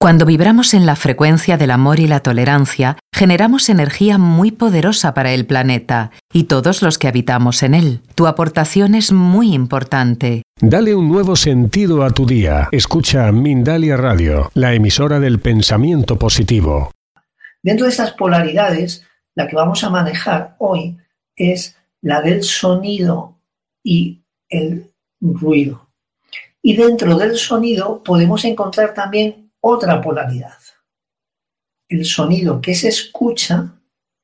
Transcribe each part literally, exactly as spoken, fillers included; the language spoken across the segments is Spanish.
Cuando vibramos en la frecuencia del amor y la tolerancia, generamos energía muy poderosa para el planeta y todos los que habitamos en él. Tu aportación es muy importante. Dale un nuevo sentido a tu día. Escucha Mindalia Radio, la emisora del pensamiento positivo. Dentro de estas polaridades, la que vamos a manejar hoy es la del sonido y el ruido. Y dentro del sonido podemos encontrar también otra polaridad. El sonido que se escucha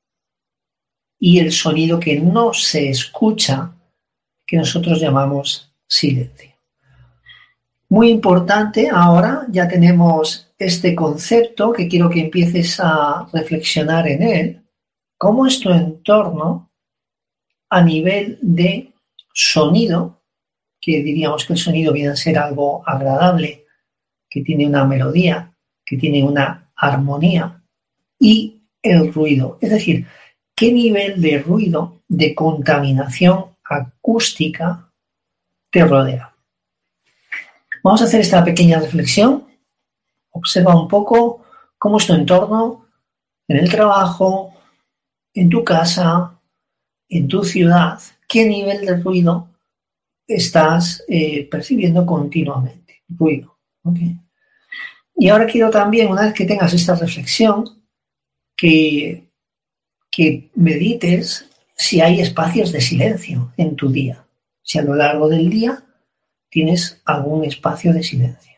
y el sonido que no se escucha, que nosotros llamamos silencio. Muy importante, ahora ya tenemos este concepto que quiero que empieces a reflexionar en él. ¿Cómo es tu entorno a nivel de sonido? Que diríamos que el sonido viene a ser algo agradable, que tiene una melodía, que tiene una armonía, y el ruido. Es decir, ¿qué nivel de ruido, de contaminación acústica te rodea? Vamos a hacer esta pequeña reflexión. Observa un poco cómo es tu entorno en el trabajo, en tu casa, en tu ciudad. ¿Qué nivel de ruido estás eh, percibiendo continuamente? Ruido. ¿Okay? Y ahora quiero también, una vez que tengas esta reflexión, que, que medites si hay espacios de silencio en tu día. Si a lo largo del día tienes algún espacio de silencio.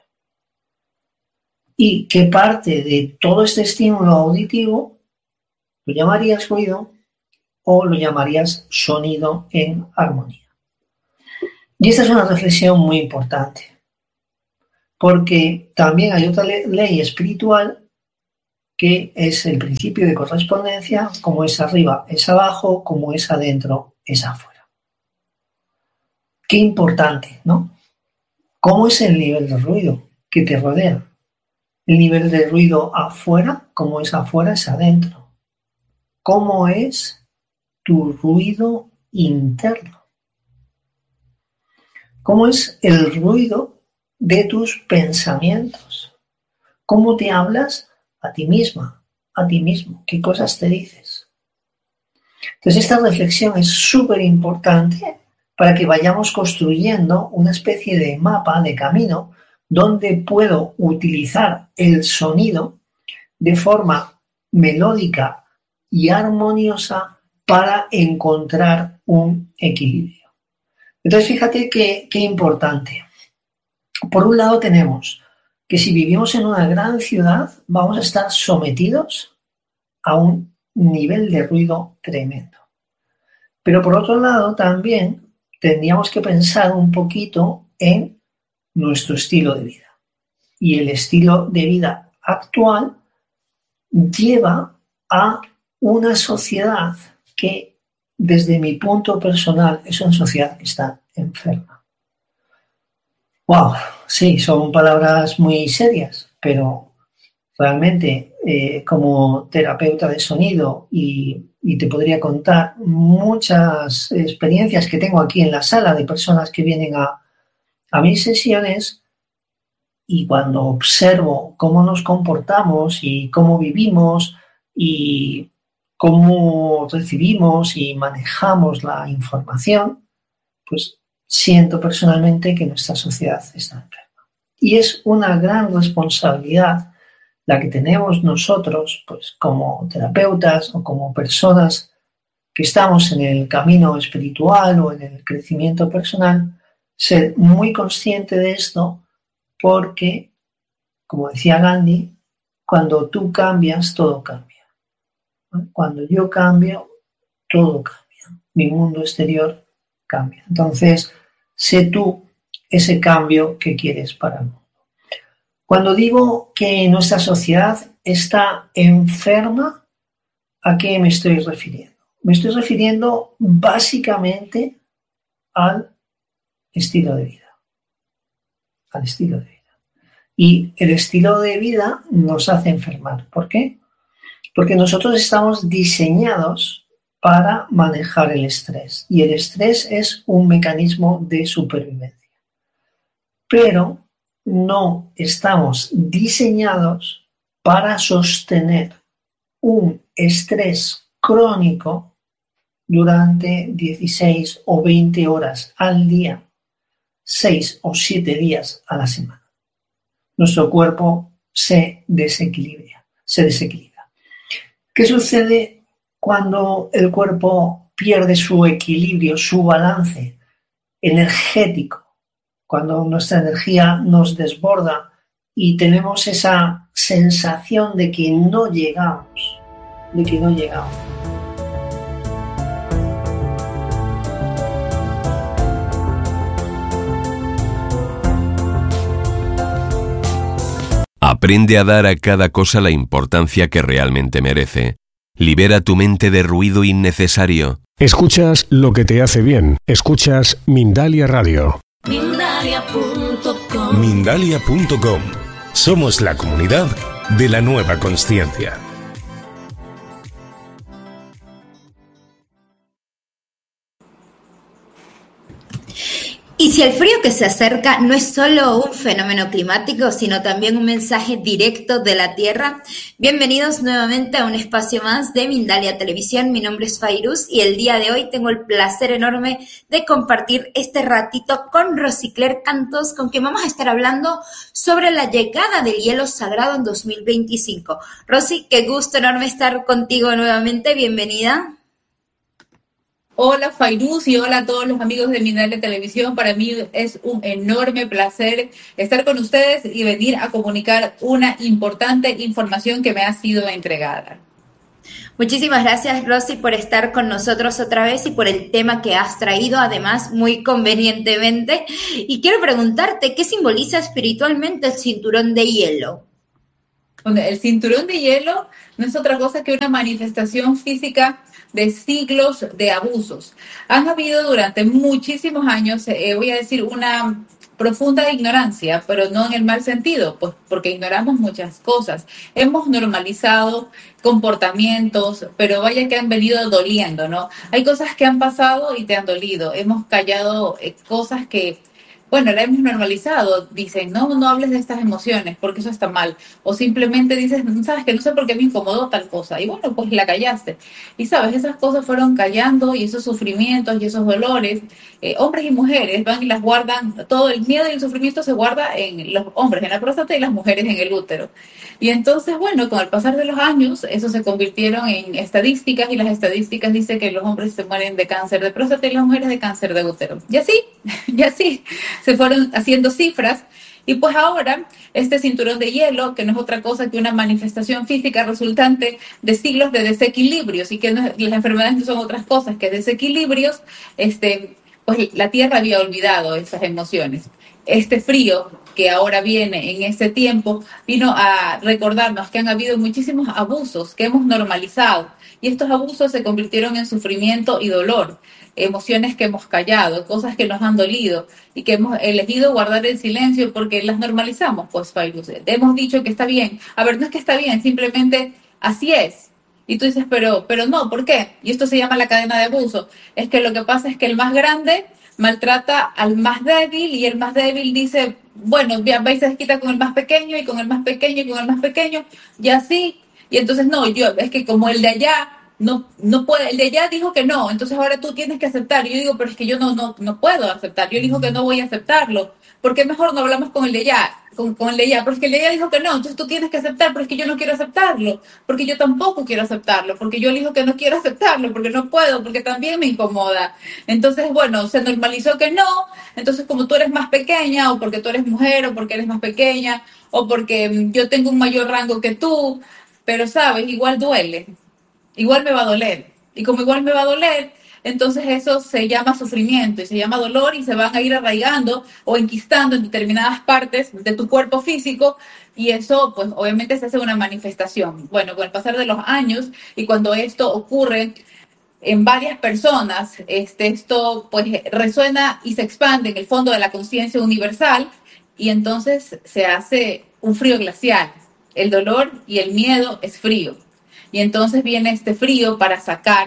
Y qué parte de todo este estímulo auditivo lo llamarías ruido o lo llamarías sonido en armonía. Y esta es una reflexión muy importante. Porque también hay otra ley espiritual que es el principio de correspondencia, como es arriba es abajo, como es adentro es afuera. Qué importante, ¿no? ¿Cómo es el nivel de ruido que te rodea? El nivel de ruido afuera, como es afuera, es adentro. ¿Cómo es tu ruido interno? ¿Cómo es el ruido de tus pensamientos? ¿Cómo te hablas a ti misma, a ti mismo? ¿Qué cosas te dices? Entonces esta reflexión es súper importante para que vayamos construyendo una especie de mapa, de camino, donde puedo utilizar el sonido de forma melódica y armoniosa para encontrar un equilibrio. Entonces fíjate qué, qué importante. Por un lado tenemos que si vivimos en una gran ciudad vamos a estar sometidos a un nivel de ruido tremendo. Pero por otro lado también tendríamos que pensar un poquito en nuestro estilo de vida. Y el estilo de vida actual lleva a una sociedad que, desde mi punto personal, es una sociedad que está enferma. Wow, sí, son palabras muy serias, pero realmente eh, como terapeuta de sonido y, y te podría contar muchas experiencias que tengo aquí en la sala de personas que vienen a, a mis sesiones, y cuando observo cómo nos comportamos y cómo vivimos y cómo recibimos y manejamos la información, pues siento personalmente que nuestra sociedad está enferma. Y es una gran responsabilidad la que tenemos nosotros, pues como terapeutas o como personas que estamos en el camino espiritual o en el crecimiento personal, ser muy consciente de esto, porque, como decía Gandhi, cuando tú cambias, todo cambia. Cuando yo cambio, todo cambia. Mi mundo exterior cambia. Entonces, sé tú ese cambio que quieres para el mundo. Cuando digo que nuestra sociedad está enferma, ¿a qué me estoy refiriendo? Me estoy refiriendo básicamente al estilo de vida. Al estilo de vida. Y el estilo de vida nos hace enfermar. ¿Por qué? Porque nosotros estamos diseñados para manejar el estrés. Y el estrés es un mecanismo de supervivencia. Pero no estamos diseñados para sostener un estrés crónico durante dieciséis o veinte horas al día, seis o siete días a la semana. Nuestro cuerpo se desequilibra, se desequilibra. ¿Qué sucede cuando el cuerpo pierde su equilibrio, su balance energético? Cuando nuestra energía nos desborda y tenemos esa sensación de que no llegamos, de que no llegamos. Aprende a dar a cada cosa la importancia que realmente merece. Libera tu mente de ruido innecesario. Escuchas lo que te hace bien. Escuchas Mindalia Radio. Mindalia punto com. Mindalia punto com. Somos la comunidad de la nueva consciencia. Y si el frío que se acerca no es solo un fenómeno climático, sino también un mensaje directo de la Tierra, bienvenidos nuevamente a un espacio más de Mindalia Televisión. Mi nombre es Fairuz y el día de hoy tengo el placer enorme de compartir este ratito con Rosy Claire Cantos, con quien vamos a estar hablando sobre la llegada del hielo sagrado en dos mil veinticinco. Rosy, qué gusto enorme estar contigo nuevamente, bienvenida. Hola Fairuz y hola a todos los amigos de Mindalia Televisión. Para mí es un enorme placer estar con ustedes y venir a comunicar una importante información que me ha sido entregada. Muchísimas gracias, Rosy, por estar con nosotros otra vez y por el tema que has traído, además, muy convenientemente. Y quiero preguntarte, ¿qué simboliza espiritualmente el cinturón de hielo? El cinturón de hielo no es otra cosa que una manifestación física de siglos de abusos. Han habido durante muchísimos años, eh, voy a decir, una profunda ignorancia, pero no en el mal sentido, pues porque ignoramos muchas cosas. Hemos normalizado comportamientos, pero vaya que han venido doliendo, ¿no? Hay cosas que han pasado y te han dolido. Hemos callado eh, cosas que, bueno, la hemos normalizado. Dicen, no, no hables de estas emociones porque eso está mal. O simplemente dices, sabes que no sé por qué me incomodó tal cosa. Y bueno, pues la callaste. Y sabes, esas cosas fueron callando y esos sufrimientos y esos dolores, eh, hombres y mujeres van y las guardan. Todo el miedo y el sufrimiento se guarda en los hombres, en la próstata, y las mujeres en el útero. Y entonces, bueno, con el pasar de los años, eso se convirtieron en estadísticas y las estadísticas dicen que los hombres se mueren de cáncer de próstata y las mujeres de cáncer de útero. Y así, y así se fueron haciendo cifras. Y pues ahora, este cinturón de hielo, que no es otra cosa que una manifestación física resultante de siglos de desequilibrios, y que no, las enfermedades no son otras cosas que desequilibrios, este, pues la Tierra había olvidado esas emociones. Este frío que ahora viene en este tiempo vino a recordarnos que han habido muchísimos abusos que hemos normalizado, y estos abusos se convirtieron en sufrimiento y dolor, emociones que hemos callado, cosas que nos han dolido y que hemos elegido guardar el silencio porque las normalizamos. Pues Fairuz, hemos dicho que está bien. A ver, no es que está bien, simplemente así es. Y tú dices, pero, pero no, ¿por qué? Y esto se llama la cadena de abuso. Es que lo que pasa es que el más grande maltrata al más débil y el más débil dice, bueno, ya va y se desquita con el más pequeño y con el más pequeño y con el más pequeño y así. Y entonces no, yo, es que como el de allá no, no puede, el de allá dijo que no, entonces ahora tú tienes que aceptar. Y yo digo, pero es que yo no, no, no puedo aceptar. Yo digo que no voy a aceptarlo. ¿Por qué mejor no hablamos con el de allá? Con, con el de allá, pero es que el de allá dijo que no, entonces tú tienes que aceptar, pero es que yo no quiero aceptarlo, porque yo tampoco quiero aceptarlo, porque yo digo que no quiero aceptarlo, porque no puedo, porque también me incomoda. Entonces, bueno, se normalizó que no, entonces como tú eres más pequeña, o porque tú eres mujer, o porque eres más pequeña, o porque yo tengo un mayor rango que tú, pero sabes, igual duele, igual me va a doler, y como igual me va a doler, entonces eso se llama sufrimiento y se llama dolor y se van a ir arraigando o enquistando en determinadas partes de tu cuerpo físico y eso pues obviamente se hace una manifestación. Bueno, con el pasar de los años y cuando esto ocurre en varias personas, este, esto pues resuena y se expande en el fondo de la conciencia universal y entonces se hace un frío glacial. El dolor y el miedo es frío y entonces viene este frío para sacar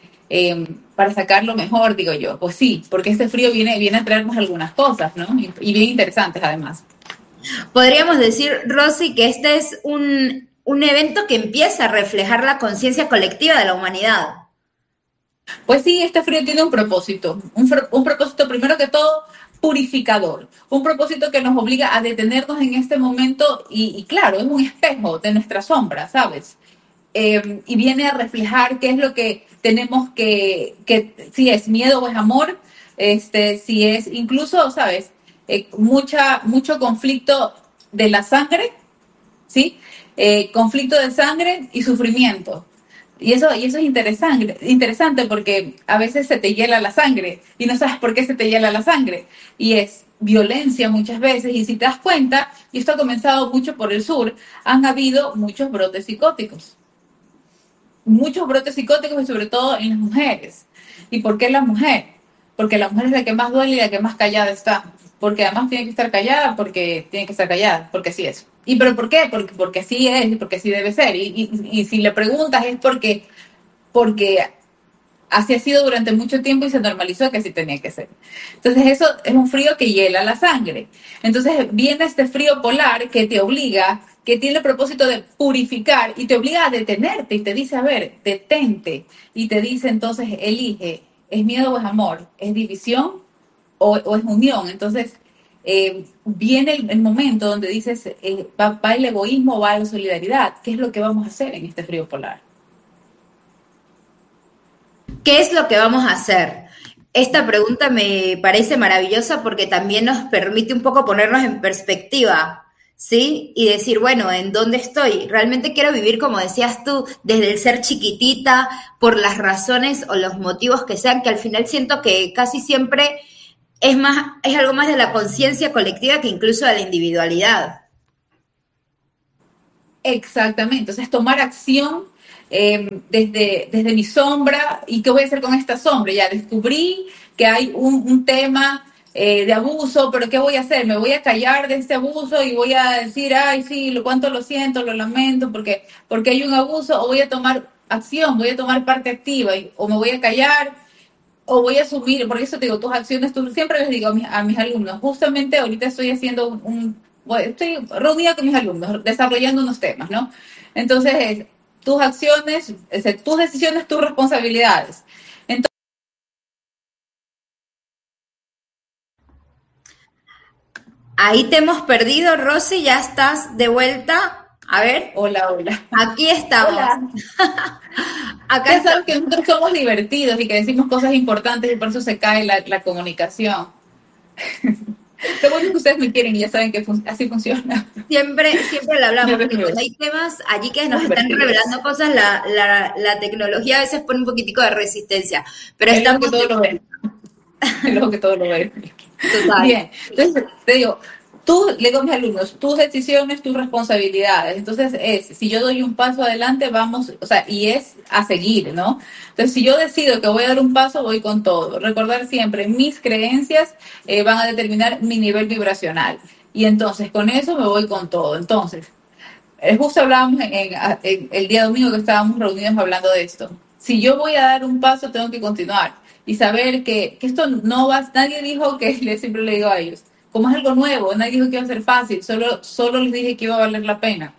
Eh, para sacar lo mejor, digo yo. Pues sí, porque este frío viene, viene a traernos algunas cosas, ¿no? Y, y bien interesantes además. Podríamos decir, Rosy, que este es un, un evento que empieza a reflejar la conciencia colectiva de la humanidad. Pues sí, este frío tiene un propósito, un, un propósito primero que todo purificador, un propósito que nos obliga a detenernos en este momento y, y claro, es un espejo de nuestra sombra, ¿sabes? Eh, y viene a reflejar qué es lo que tenemos que, que si es miedo o es amor, este, si es incluso, ¿sabes? Eh, mucha, mucho conflicto de la sangre, ¿sí? Eh, conflicto de sangre y sufrimiento. Y eso, y eso es interesante, interesante porque a veces se te hiela la sangre y no sabes por qué se te hiela la sangre. Y es violencia muchas veces. Y si te das cuenta, y esto ha comenzado mucho por el sur, han habido muchos brotes psicóticos. Muchos brotes psicóticos y sobre todo en las mujeres. ¿Y por qué la mujer? Porque la mujer es la que más duele y la que más callada está. Porque además tiene que estar callada porque tiene que estar callada, porque así es. ¿Y pero por qué? Porque, porque así es y porque así debe ser. Y, y, y si le preguntas es porque, porque así ha sido durante mucho tiempo y se normalizó que así tenía que ser. Entonces eso es un frío que hiela la sangre. Entonces viene este frío polar que te obliga, que tiene el propósito de purificar y te obliga a detenerte y te dice, a ver, detente. Y te dice entonces, elige, ¿es miedo o es amor? ¿Es división o, o es unión? Entonces eh, viene el, el momento donde dices, eh, ¿va, va el egoísmo o va la solidaridad? ¿Qué es lo que vamos a hacer en este frío polar? ¿Qué es lo que vamos a hacer? Esta pregunta me parece maravillosa porque también nos permite un poco ponernos en perspectiva, ¿sí? Y decir, bueno, ¿en dónde estoy? Realmente quiero vivir, como decías tú, desde el ser chiquitita, por las razones o los motivos que sean, que al final siento que casi siempre es más, es algo más de la conciencia colectiva que incluso de la individualidad. Exactamente, entonces tomar acción eh, desde, desde mi sombra. ¿Y qué voy a hacer con esta sombra? Ya descubrí que hay un, un tema eh, de abuso, pero ¿qué voy a hacer? ¿Me voy a callar de este abuso y voy a decir, ay, sí, lo cuánto lo siento, lo lamento, porque, porque hay un abuso? ¿O voy a tomar acción, voy a tomar parte activa? Y, ¿o me voy a callar? ¿O voy a asumir? Por eso te digo, tus acciones, tú, siempre les digo a mis, a mis alumnos, justamente ahorita estoy haciendo un... un estoy reunida con mis alumnos, desarrollando unos temas, ¿no? Entonces, es, tus acciones, es, tus decisiones, tus responsabilidades. Entonces, ahí te hemos perdido, Rosy, ya estás de vuelta. A ver. Hola, hola. Aquí estamos. Hola. Acá ya sabes que nosotros somos divertidos y que decimos cosas importantes y por eso se cae la, la comunicación. Qué bueno que ustedes me quieren y ya saben que fun- así funciona. Siempre, siempre lo hablamos, porque cuando hay temas allí que nos están revelando cosas, la, la, la tecnología a veces pone un poquitico de resistencia. Pero es estamos... que todo lo ven. Es lo que todo lo ven. Total. Bien, entonces te digo, tú, le digo a mis alumnos, tus decisiones, tus responsabilidades. Entonces es, si yo doy un paso adelante, vamos, o sea, y es a seguir, ¿no? Entonces, si yo decido que voy a dar un paso, voy con todo. Recordar siempre, mis creencias eh, van a determinar mi nivel vibracional. Y entonces, con eso me voy con todo. Entonces, eh, justo hablábamos en, en, en el día domingo que estábamos reunidos hablando de esto. Si yo voy a dar un paso, tengo que continuar. Y saber que, que esto no va, nadie dijo que, siempre le digo a ellos, como es algo nuevo, nadie dijo que iba a ser fácil, solo, solo les dije que iba a valer la pena.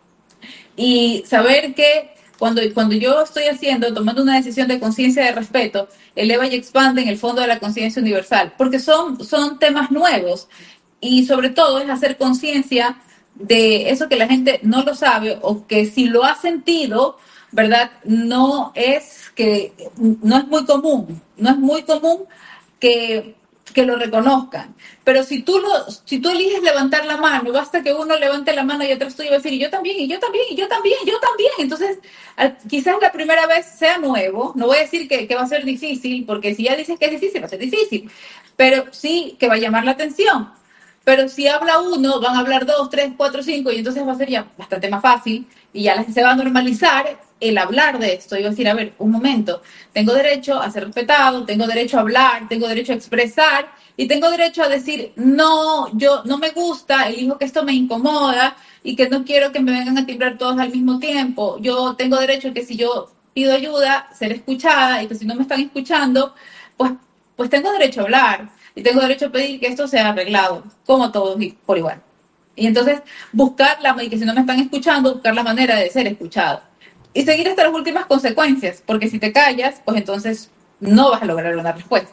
Y saber que cuando, cuando yo estoy haciendo, tomando una decisión de conciencia de respeto, eleva y expande en el fondo de la conciencia universal, porque son, son temas nuevos y sobre todo es hacer conciencia de eso que la gente no lo sabe o que si lo ha sentido, ¿verdad? No es que, no es muy común, no es muy común que... que lo reconozcan, pero si tú lo, si tú eliges levantar la mano, basta que uno levante la mano y atrás tuyo va a decir, y yo también, y yo también, y yo también, y yo también, entonces quizás la primera vez sea nuevo, no voy a decir que, que va a ser difícil, porque si ya dices que es difícil, va a ser difícil, pero sí que va a llamar la atención, pero si habla uno, van a hablar dos, tres, cuatro, cinco, y entonces va a ser ya bastante más fácil, y ya se va a normalizar el hablar de esto, y va a decir, a ver, un momento, tengo derecho a ser respetado, tengo derecho a hablar, tengo derecho a expresar, y tengo derecho a decir, no, yo no me gusta, elijo que esto me incomoda, y que no quiero que me vengan a timbrar todos al mismo tiempo, yo tengo derecho a que si yo pido ayuda, ser escuchada, y que si no me están escuchando, pues, pues tengo derecho a hablar, y tengo derecho a pedir que esto sea arreglado, como todos por igual. Y entonces buscar la, y que si no me están escuchando, buscar la manera de ser escuchado. Y seguir hasta las últimas consecuencias, porque si te callas, pues entonces no vas a lograr una respuesta.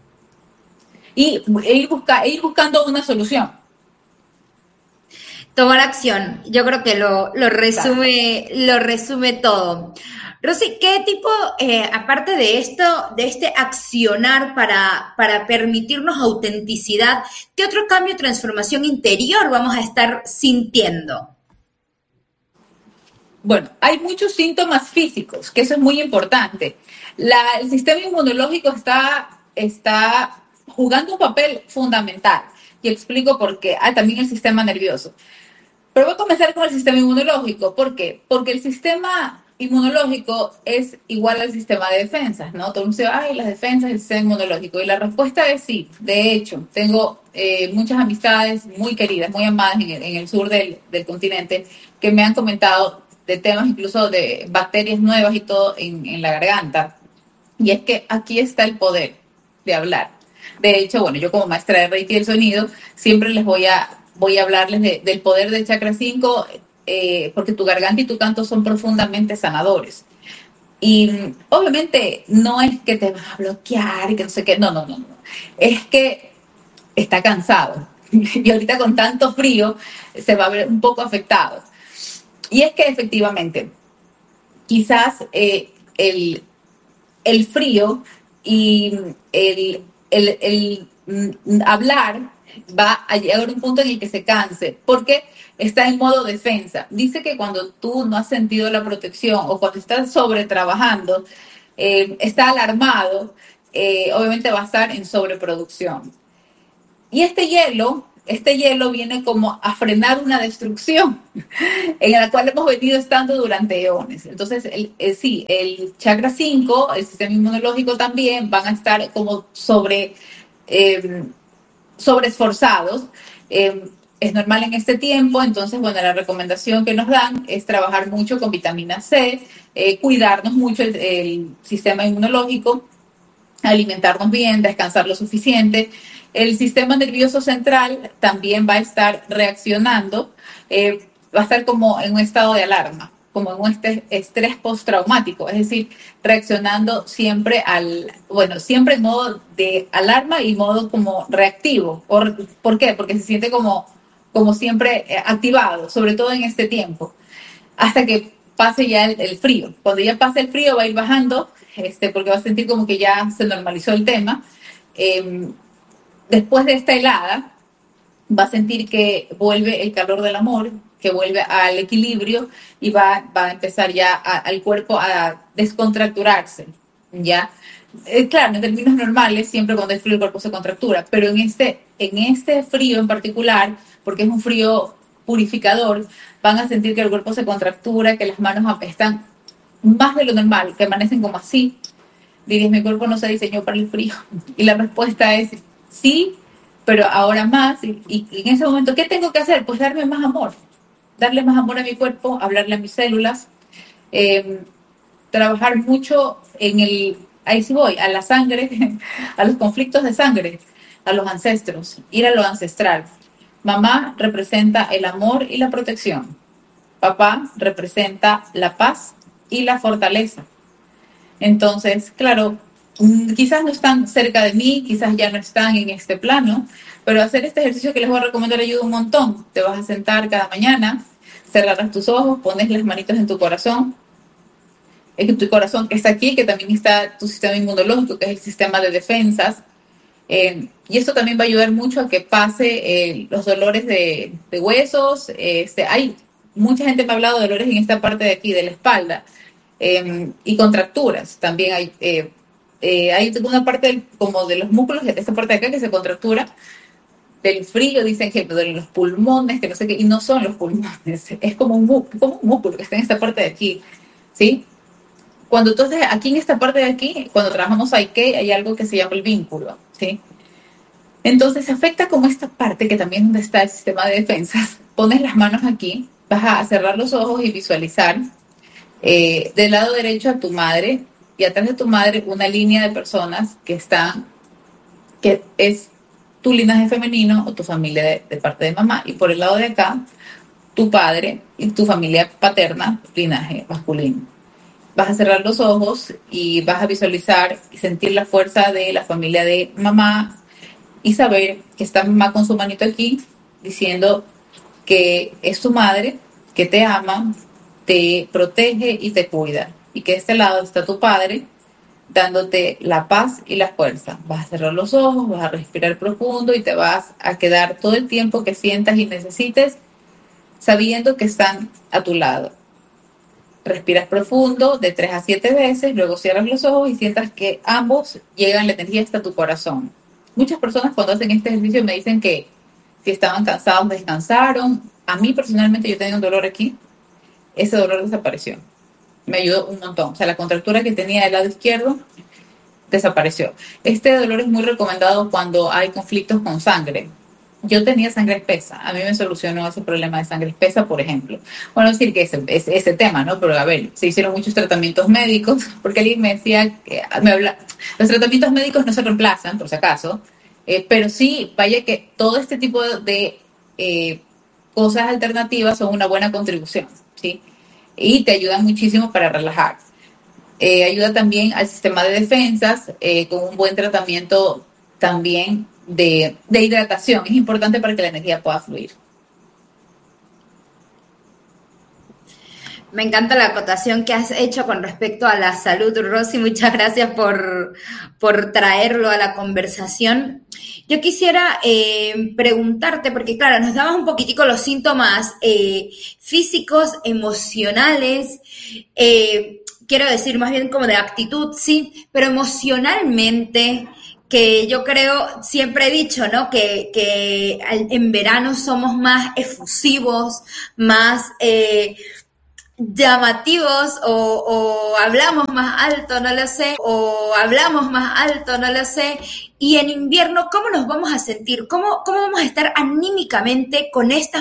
Y e ir, busca, e ir buscando una solución. Tomar acción, yo creo que lo, lo, resume, lo resume todo. Rosy, ¿qué tipo, eh, aparte de esto, de este accionar para, para permitirnos autenticidad, qué otro cambio y transformación interior vamos a estar sintiendo? Bueno, hay muchos síntomas físicos, que eso es muy importante. La, el sistema inmunológico está, está jugando un papel fundamental. Y explico por qué. Ah, también el sistema nervioso. Pero voy a comenzar con el sistema inmunológico. ¿Por qué? Porque el sistema inmunológico es igual al sistema de defensas, ¿no? Todo el mundo dice, ay, las defensas del sistema inmunológico. Y la respuesta es sí. De hecho, tengo eh, muchas amistades muy queridas, muy amadas en el, en el sur del, del continente, que me han comentado de temas incluso de bacterias nuevas y todo en, en la garganta. Y es que aquí está el poder de hablar. De hecho, bueno, yo como maestra de Reiki del sonido, siempre les voy a, voy a hablarles de, del poder del chakra cinco, eh, porque tu garganta y tu canto son profundamente sanadores. Y obviamente no es que te vas a bloquear y que no sé qué, no, no, no, no. Es que está cansado. Y ahorita con tanto frío se va a ver un poco afectado. Y es que efectivamente, quizás eh, el, el frío y el, el, el, el hablar va a llegar a un punto en el que se canse, porque está en modo defensa. Dice que cuando tú no has sentido la protección o cuando estás sobretrabajando, eh, está alarmado, eh, obviamente va a estar en sobreproducción. Y este hielo... Este hielo viene como a frenar una destrucción en la cual hemos venido estando durante eones. Entonces, el, el, sí, el chakra cinco, el sistema inmunológico también van a estar como sobre, eh, sobre esforzados. Eh, es normal en este tiempo, entonces, bueno, la recomendación que nos dan es trabajar mucho con vitamina C, eh, cuidarnos mucho el, el sistema inmunológico, alimentarnos bien, descansar lo suficiente. El sistema nervioso central también va a estar reaccionando, eh, va a estar como en un estado de alarma, como en un est- estrés postraumático, es decir, reaccionando siempre al, bueno, siempre en modo de alarma y modo como reactivo. ¿Por, ¿por qué? Porque se siente como, como siempre activado, sobre todo en este tiempo, hasta que pase ya el, el frío. Cuando ya pase el frío va a ir bajando, este, porque va a sentir como que ya se normalizó el tema. Eh, Después de esta helada, va a sentir que vuelve el calor del amor, que vuelve al equilibrio y va, va a empezar ya a, al cuerpo a descontracturarse, ¿ya? Eh, claro, en términos normales, siempre cuando hay frío el cuerpo se contractura, pero en este, en este frío en particular, porque es un frío purificador, van a sentir que el cuerpo se contractura, que las manos están más de lo normal, que amanecen como así. Dirías, mi cuerpo no se diseñó para el frío. Y la respuesta es sí, pero ahora más. Y, y, y en ese momento, ¿qué tengo que hacer? Pues darme más amor. Darle más amor a mi cuerpo, hablarle a mis células, eh, trabajar mucho en el, ahí sí voy, a la sangre, a los conflictos de sangre, a los ancestros, ir a lo ancestral. Mamá representa el amor y la protección. Papá representa la paz y la fortaleza. Entonces, claro, quizás no están cerca de mí, quizás ya no están en este plano, pero hacer este ejercicio que les voy a recomendar ayuda un montón. Te vas a sentar cada mañana, cerrarás tus ojos, pones las manitos en tu corazón, en tu corazón que está aquí, que también está tu sistema inmunológico, que es el sistema de defensas, eh, y esto también va a ayudar mucho a que pase eh, los dolores de, de huesos. Este, hay mucha gente me ha hablado de dolores en esta parte de aquí, de la espalda, eh, y contracturas. También hay, eh, eh, hay una parte del, como de los músculos, de esta parte de acá que se contractura, del frío, dicen que duelen los pulmones, que no sé qué, y no son los pulmones, es como un, como un músculo que está en esta parte de aquí, ¿sí? Cuando entonces aquí en esta parte de aquí, cuando trabajamos Aike, hay algo que se llama el vínculo, ¿sí? Entonces afecta como esta parte que también donde está el sistema de defensas. Pones las manos aquí, vas a cerrar los ojos y visualizar eh, del lado derecho a tu madre y atrás de tu madre una línea de personas que están, que es tu linaje femenino o tu familia de, de parte de mamá, y por el lado de acá, tu padre y tu familia paterna, linaje masculino. Vas a cerrar los ojos y vas a visualizar y sentir la fuerza de la familia de mamá y saber que está mamá con su manito aquí diciendo que es tu madre, que te ama, te protege y te cuida. Y que de este lado está tu padre dándote la paz y la fuerza. Vas a cerrar los ojos, vas a respirar profundo y te vas a quedar todo el tiempo que sientas y necesites sabiendo que están a tu lado. Respiras profundo de tres a siete veces, luego cierras los ojos y sientas que ambos llegan la energía hasta tu corazón. Muchas personas cuando hacen este ejercicio me dicen que si estaban cansados descansaron. A mí personalmente yo tenía un dolor aquí, ese dolor desapareció. Me ayudó un montón. O sea, la contractura que tenía del lado izquierdo desapareció. Este dolor es muy recomendado cuando hay conflictos con sangre. Yo tenía sangre espesa, a mí me solucionó ese problema de sangre espesa, por ejemplo. Bueno, decir que ese, ese, ese tema, ¿no? Pero a ver, se hicieron muchos tratamientos médicos, porque alguien me decía que me habla, los tratamientos médicos no se reemplazan, por si acaso, eh, pero sí, vaya que todo este tipo de eh, cosas alternativas son una buena contribución, ¿sí? Y te ayudan muchísimo para relajar. Eh, ayuda también al sistema de defensas, eh, con un buen tratamiento también de, de hidratación. Es importante para que la energía pueda fluir. Me encanta la acotación que has hecho con respecto a la salud, Rosy. Muchas gracias por, por traerlo a la conversación. Yo quisiera eh, preguntarte, porque claro, nos dabas un poquitico los síntomas eh, físicos, emocionales, eh, quiero decir más bien como de actitud, sí, pero emocionalmente, que yo creo, siempre he dicho, ¿no? Que, que en verano somos más efusivos, más eh, llamativos, o, o hablamos más alto, no lo sé, o hablamos más alto, no lo sé. Y en invierno, ¿cómo nos vamos a sentir? ¿Cómo, cómo vamos a estar anímicamente con estas